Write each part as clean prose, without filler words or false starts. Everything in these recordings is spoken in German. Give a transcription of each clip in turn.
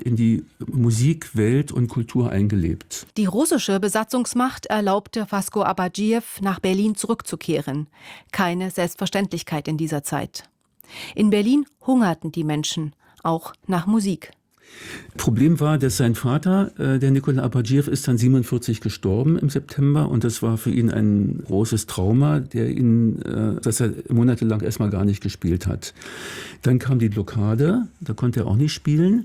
in die Musikwelt und Kultur eingelebt. Die russische Besatzungsmacht erlaubte Vasko Abadjiev, nach Berlin zurückzukehren. Keine Selbstverständlichkeit in dieser Zeit. In Berlin hungerten die Menschen, auch nach Musik. Problem war, dass sein Vater, der Nikola Abadjiev, ist dann 47 gestorben im September und das war für ihn ein großes Trauma, dass er monatelang erstmal gar nicht gespielt hat. Dann kam die Blockade, da konnte er auch nicht spielen.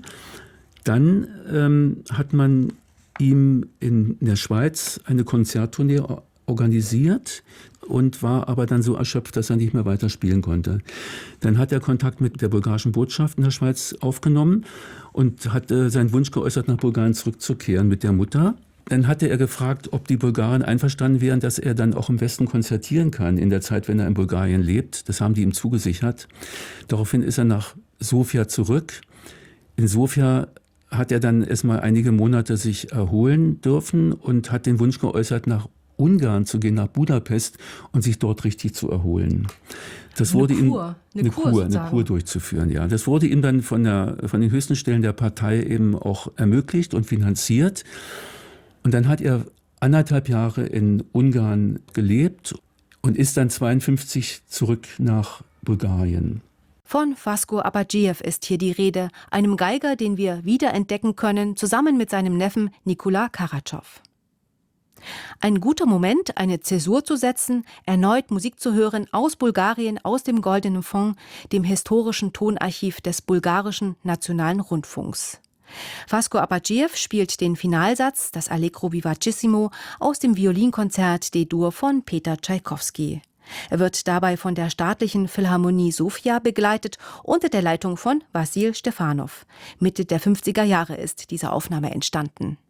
Dann hat man ihm in der Schweiz eine Konzerttournee organisiert und war aber dann so erschöpft, dass er nicht mehr weiter spielen konnte. Dann hat er Kontakt mit der bulgarischen Botschaft in der Schweiz aufgenommen und hat seinen Wunsch geäußert, nach Bulgarien zurückzukehren mit der Mutter. Dann hatte er gefragt, ob die Bulgaren einverstanden wären, dass er dann auch im Westen konzertieren kann in der Zeit, wenn er in Bulgarien lebt. Das haben die ihm zugesichert. Daraufhin ist er nach Sofia zurück. In Sofia hat er dann erstmal einige Monate sich erholen dürfen und hat den Wunsch geäußert, nach Ungarn zu gehen, nach Budapest und sich dort richtig zu erholen. Das wurde eine Kur durchzuführen. Ja, das wurde ihm dann von den höchsten Stellen der Partei eben auch ermöglicht und finanziert. Und dann hat er 1,5 Jahre in Ungarn gelebt und ist dann 1952 zurück nach Bulgarien. Von Vasko Abadjiev ist hier die Rede, einem Geiger, den wir wiederentdecken können, zusammen mit seinem Neffen Nikola Karatschov. Ein guter Moment, eine Zäsur zu setzen, erneut Musik zu hören aus Bulgarien, aus dem Goldenen Fonds, dem historischen Tonarchiv des bulgarischen Nationalen Rundfunks. Vasko Abadjiev spielt den Finalsatz, das Allegro vivacissimo, aus dem Violinkonzert D-Dur von Peter Tschaikowski. Er wird dabei von der Staatlichen Philharmonie Sofia begleitet unter der Leitung von Wassil Stefanov. Mitte der 50er Jahre ist diese Aufnahme entstanden.